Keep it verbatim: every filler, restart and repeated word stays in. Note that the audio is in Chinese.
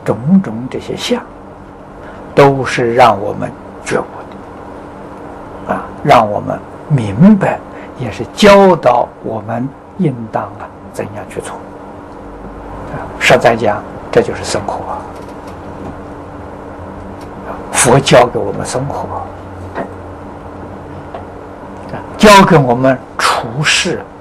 种种这些相，都是让我们觉悟的，啊，让我们明白，也是教导我们应当啊怎样去做。啊，实在讲，这就是生活啊。佛教给我们生活，教给我们处事